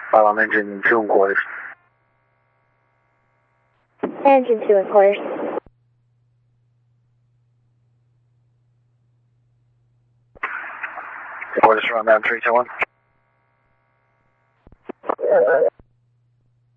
On engine 2 and quarters. Engine 2 and quarters. Quarters from 321.